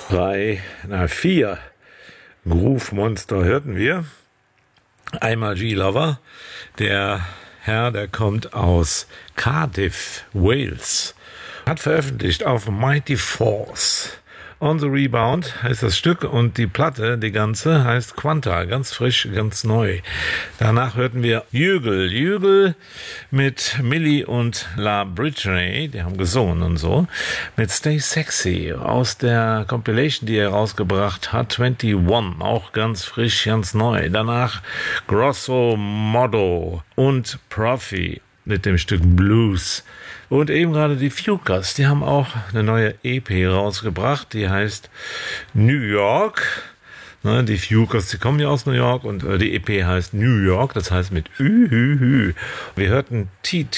4 Groove-Monster hörten wir. Einmal G-Lover, der Herr, der kommt aus Cardiff, Wales, hat veröffentlicht auf Mighty Force. On the Rebound heißt das Stück und die Platte, die ganze, heißt Quanta, ganz frisch, ganz neu. Danach hörten wir Jügel mit Millie und La Britney, die haben gesungen und so, mit Stay Sexy aus der Compilation, die er rausgebracht hat, 21, auch ganz frisch, ganz neu. Danach Grosso Modo und Profi mit dem Stück Blues. Und eben gerade die Fukers, die haben auch eine neue EP rausgebracht, die heißt New York. Die Fukers, die kommen ja aus New York und die EP heißt New York, das heißt mit Ü. Wir hörten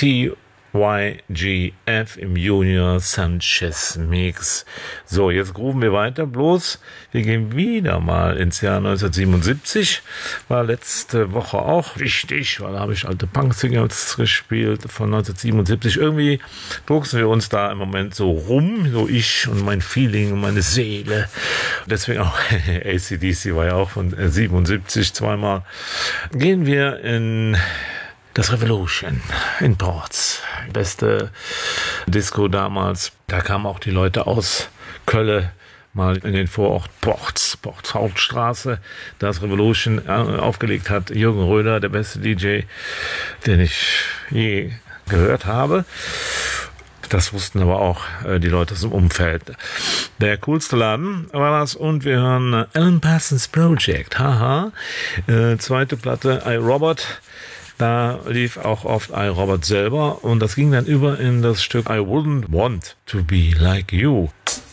TTYGF im Junior Sanchez Mix. So, jetzt grooven wir weiter, bloß wir gehen wieder mal ins Jahr 1977. War letzte Woche auch wichtig, weil da habe ich alte Punk-Singles gespielt von 1977. Irgendwie drucksen wir uns da im Moment so rum, so ich und mein Feeling und meine Seele. Deswegen auch AC/DC war ja auch von 77 zweimal. Gehen wir in das Revolution in Ports, beste Disco damals. Da kamen auch die Leute aus Kölle mal in den Vorort Ports Hauptstraße, das Revolution aufgelegt hat. Jürgen Röder, der beste DJ, den ich je gehört habe. Das wussten aber auch die Leute aus dem Umfeld. Der coolste Laden war das. Und wir hören Alan Parsons Project. Zweite Platte, iRobot. Da lief auch oft iRobot selber. Und das ging dann über in das Stück I Wouldn't Want to Be Like You.